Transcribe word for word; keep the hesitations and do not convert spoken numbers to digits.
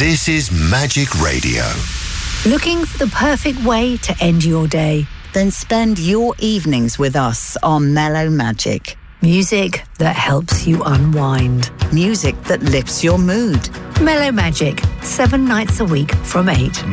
This is Magic Radio. Looking for the perfect way to end your day? Then spend your evenings with us on Mellow Magic. Music that helps you unwind. Music that lifts your mood. Mellow Magic, seven nights a week from eight.